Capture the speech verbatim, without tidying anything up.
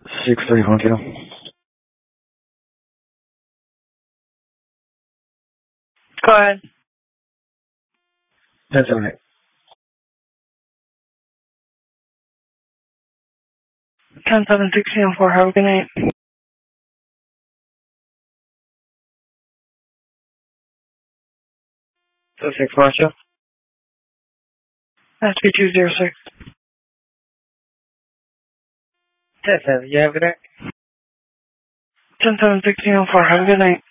six three one two. Go ahead. That's all right. ten seven sixteen oh four. Have a good night. So six Marshall. S P two zero six. Ten seven. You have a good night. ten seven sixteen oh four. Have a good night.